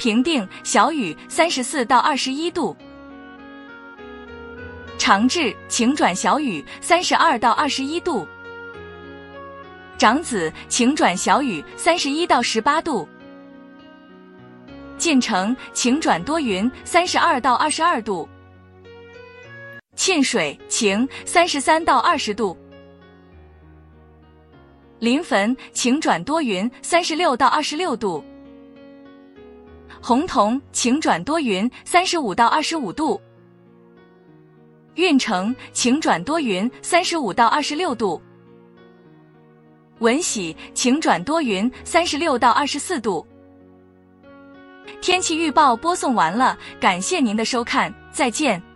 平定，小雨34到21度。长治，晴转小雨32到21度。长子，晴转小雨31到18度。晋城，晴转多云32到22度。沁水，晴33到20度。临汾，晴转多云36到26度。洪洞，晴转多云35到25度。运城，晴转多云35到26度。闻喜，晴转多云36到24度。天气预报播送完了，感谢您的收看，再见。